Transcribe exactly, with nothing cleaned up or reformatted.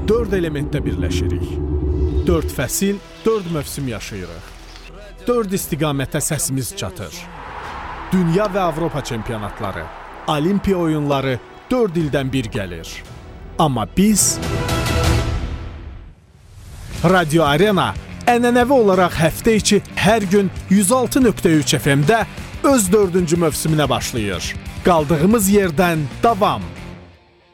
dörd elementdə birləşirik. Dörd fəsil, dörd mövsüm yaşayırıq. Dörd istiqamətə səsimiz çatır. Dünya və Avropa çempionatları, Olimpiya oyunları dörd ildən bir gəlir. Amma biz... Radio Arena ənənəvi olaraq həftə içi hər gün yüz altı nöqtə üç F M-də öz dördüncü mövsümünə başlayır. Qaldığımız yerdən davam.